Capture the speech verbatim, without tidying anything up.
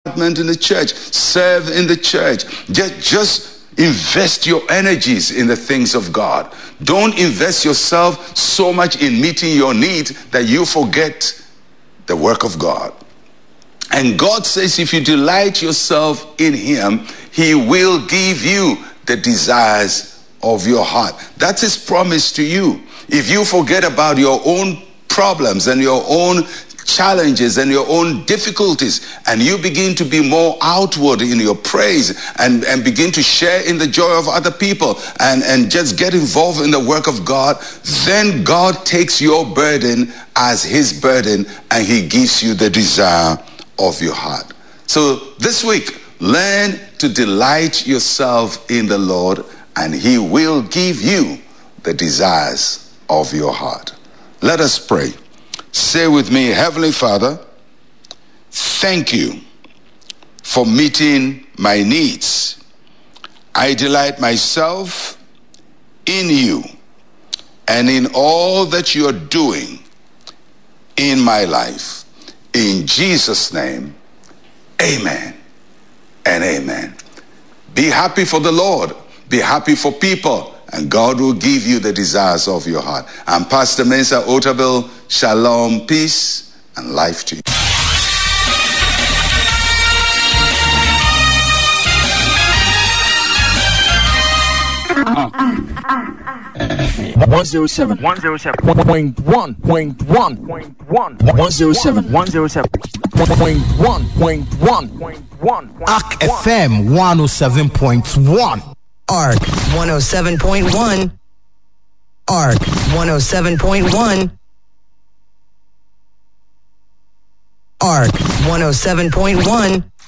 in the church, serve in the church. Just, just invest your energies in the things of God. Don't invest yourself so much in meeting your needs that you forget the work of God. And God says if you delight yourself in him, he will give you the desires of your heart. That's his promise to you. If you forget about your own problems and your own challenges and your own difficulties, and you begin to be more outward in your praise and, and begin to share in the joy of other people and, and just get involved in the work of God, then God takes your burden as his burden and he gives you the desire of your heart. So this week, learn to delight yourself in the Lord and he will give you the desires of your heart. Let us pray. Say with me, Heavenly Father, thank you for meeting my needs. I delight myself in you and in all that you are doing in my life. In Jesus' name, amen and amen. Be happy for the Lord. Be happy for people. And God will give you the desires of your heart. I'm Pastor Mensa Otabil. Shalom, peace, and life to you. one oh seven. one oh seven. Point one. Point one. Point one. one oh seven. one oh seven. Point one. Point one. Point one. A C F M one oh seven point one. A R C one oh seven point one. A R C one oh seven point one. A R C one oh seven point one.